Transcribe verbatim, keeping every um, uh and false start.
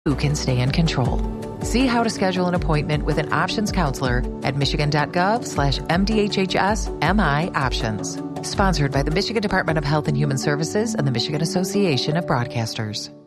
who can stay in control. See how to schedule an appointment with an options counselor at michigan.gov slash MDHHS options. Sponsored by the Michigan Department of Health and Human Services and the Michigan Association of Broadcasters.